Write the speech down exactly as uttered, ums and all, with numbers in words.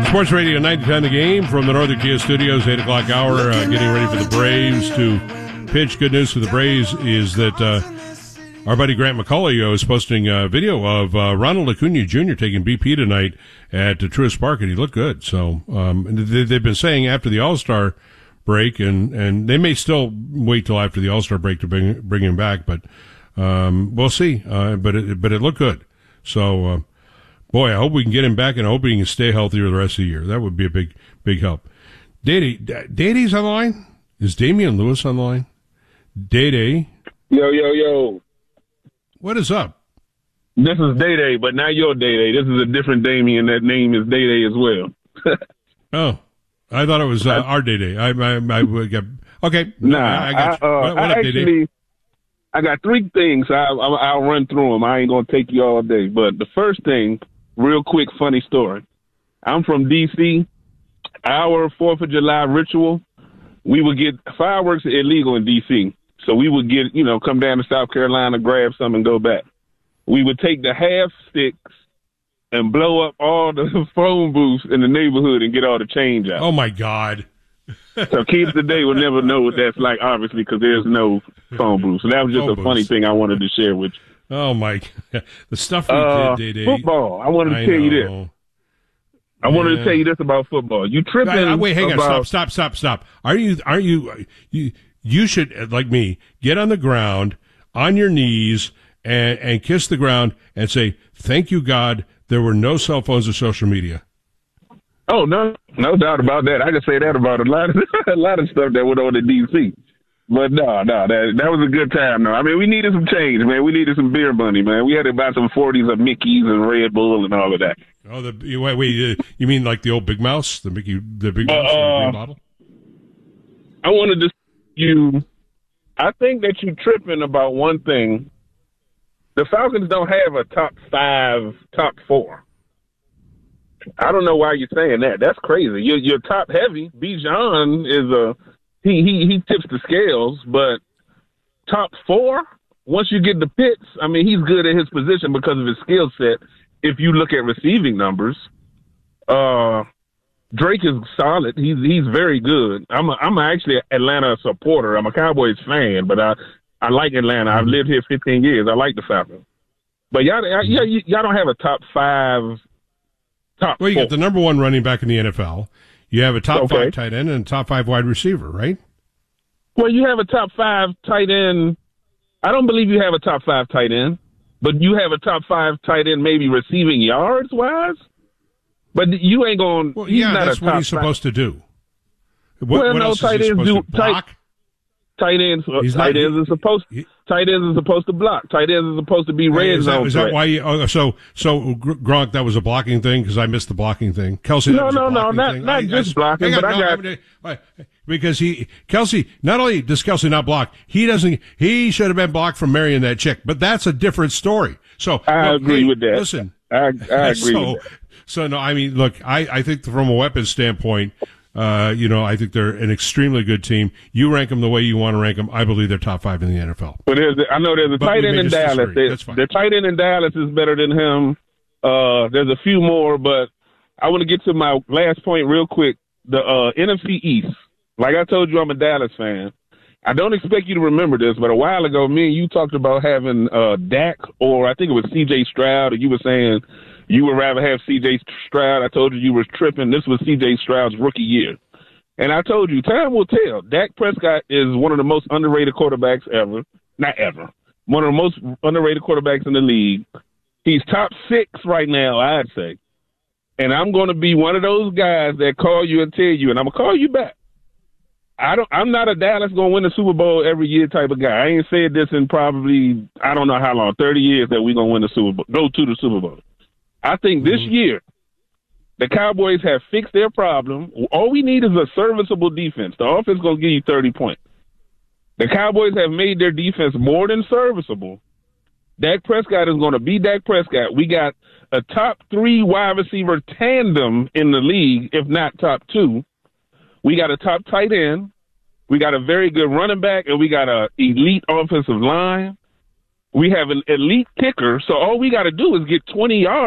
Sports Radio ninety ten The Game from the Northern Kia Studios, eight o'clock hour, uh, getting ready for the Braves to pitch. Good news for the Braves is that uh, our buddy Grant McCauley uh, is posting a video of uh, Ronald Acuna Junior taking B P tonight at uh, Truist Park, and he looked good. So um, they, they've been saying after the All-Star break, and, and they may still wait till after the All-Star break to bring, bring him back, but um, we'll see. Uh, but, it, but it looked good. So, uh, boy, I hope we can get him back, and I hope he can stay healthy the rest of the year. That would be a big, big help. Dede, Dede's on the line? Is Damian Lewis on the line? Dede. Yo, yo, yo. What is up? This is Dede, but not your Dede. This is a different Damian. That name is Dede as well. Oh, I thought it was uh, our Dede. I, I, I would get, okay. Nah, I, I got I, uh, what, what I up, actually, Dede? I got three things. I, I, I'll run through them. I ain't going to take you all day. But the first thing, real quick, funny story. I'm from D C Our fourth of July ritual, we would get fireworks are illegal in D C So we would get, you know, come down to South Carolina, grab some, and go back. We would take the half sticks and blow up all the phone booths in the neighborhood and get all the change out. Oh, my God. So kids today will never know what that's like, obviously, because there's no phone booth. So that was just Phone a funny booths. thing I wanted to share with you. Oh, my God. The stuff we Uh, did, Dede. football. I wanted to I tell you know. this. I wanted Yeah. to tell you this about football. You tripping I, I, wait, hang about... on, stop, stop, stop, stop. Are you, are you, you, you should, like me, get on the ground, on your knees, and, and kiss the ground and say, thank you, God, there were no cell phones or social media. Oh, no, no doubt about that. I can say that about a lot of, a lot of stuff that went on in D C But no, no, that that was a good time, though. I mean, we needed some change, man. We needed some beer money, man. We had to buy some forties of Mickey's and Red Bull and all of that. Oh, the, you- wait, wait, uh, you mean like the old Big Mouse, the Mickey, the Big Mouse in the Uh, green bottle? I wanted to you. I think that you're tripping about one thing. The Falcons don't have a top five, top four. I don't know why you're saying that. That's crazy. You're, you're top heavy. Bijan is a he, he he tips the scales, but top four. Once you get the Pitts, I mean, he's good at his position because of his skill set. If you look at receiving numbers, uh, Drake is solid. He's he's very good. I'm a, I'm actually an Atlanta supporter. I'm a Cowboys fan, but I I like Atlanta. I've lived here fifteen years. I like the Falcons. But y'all, y'all, y'all don't have a top five. Top Well, you four. got the number one running back in the N F L. You have a top Okay. five tight end and a top five wide receiver, right? Well, you have a top five tight end. I don't believe you have a top five tight end, but you have a top five tight end maybe receiving yards wise. But you ain't going. Well, he's yeah, not that's a what top he's five. supposed to do. What, Well, what no, else is tight he ends supposed do- to block? Tight ends, He's tight not- ends are supposed. he- tight ends are supposed to block. Tight ends are supposed to be red Is that, zone is that threat. why you, oh, so, so Gr- Gronk, that was a blocking thing? Because I missed the blocking thing. Kelsey, that No, was a no, no, blocking not- thing. not just blocking, hang on, but I no, got- mean, uh, because he, Kelsey, not only does Kelsey not block, he doesn't, he should have been blocked from marrying that chick, but that's a different story. So, I look, agree hey, with that. Listen. I, I agree so, with that. so no, I mean, look, I, I think from a weapons standpoint, uh, you know, I think they're an extremely good team. You rank them the way you want to rank them. I believe they're top five in the N F L. But there's, a- I know there's a But tight we end may in just Dallas. disagree. There- That's fine. The tight end in Dallas is better than him. Uh, there's a few more, but I want to get to my last point real quick. The uh, N F C East. Like I told you, I'm a Dallas fan. I don't expect you to remember this, but a while ago, me and you talked about having uh, Dak, or I think it was C J Stroud, or you were saying you would rather have C J Stroud. I told you you were tripping. This was C J Stroud's rookie year. And I told you, time will tell. Dak Prescott is one of the most underrated quarterbacks ever. Not ever. One of the most underrated quarterbacks in the league. He's top six right now, I'd say. And I'm going to be one of those guys that call you and tell you, and I'm going to call you back. I don't, I'm not a Dallas going to win the Super Bowl every year type of guy. I ain't said this in probably, I don't know how long, thirty years that we're going to win the Super Bowl, go to the Super Bowl. I think this Mm-hmm. year, the Cowboys have fixed their problem. All we need is a serviceable defense. The offense is going to give you thirty points. The Cowboys have made their defense more than serviceable. Dak Prescott is going to be Dak Prescott. We got a top three wide receiver tandem in the league, if not top two. We got a top tight end. We got a very good running back, and we got an elite offensive line. We have an elite kicker, so all we got to do is get twenty yards.